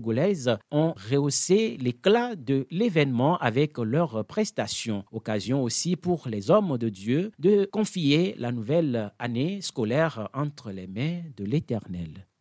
togolaises ont rehaussé l'éclat de l'événement avec leurs prestations. Occasion aussi pour les hommes de Dieu de confier la nouvelle année scolaire entre les mains de l'Éternel.